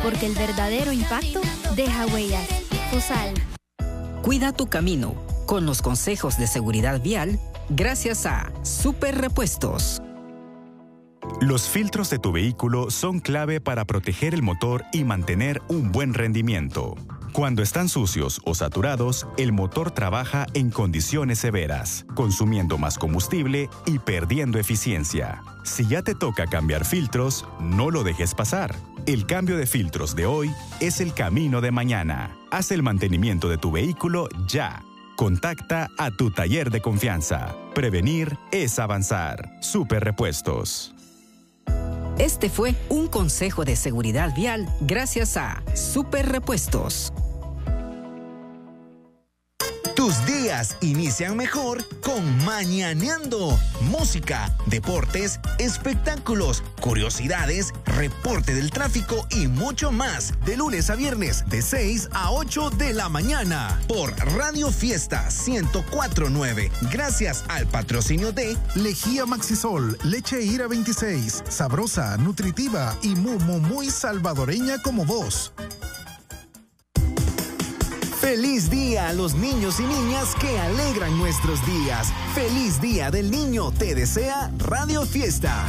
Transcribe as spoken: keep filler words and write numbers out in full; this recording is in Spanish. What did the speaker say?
porque el verdadero impacto deja huellas. Fosal. Cuida tu camino con los consejos de seguridad vial gracias a Super Repuestos. Los filtros de tu vehículo son clave para proteger el motor y mantener un buen rendimiento. Cuando están sucios o saturados, el motor trabaja en condiciones severas, consumiendo más combustible y perdiendo eficiencia. Si ya te toca cambiar filtros, no lo dejes pasar. El cambio de filtros de hoy es el camino de mañana. Haz el mantenimiento de tu vehículo ya. Contacta a tu taller de confianza. Prevenir es avanzar. Super Repuestos. Este fue un consejo de seguridad vial gracias a Super Repuestos. Tus días inician mejor con Mañaneando. Música, deportes, espectáculos, curiosidades, reporte del tráfico y mucho más. De lunes a viernes, de seis a ocho de la mañana. Por Radio Fiesta ciento cuatro punto nueve. Gracias al patrocinio de Lejía Maxisol, leche Ira veintiséis. Sabrosa, nutritiva y muy, muy, muy salvadoreña como vos. Feliz día a los niños y niñas que alegran nuestros días. Feliz Día del Niño te desea Radio Fiesta.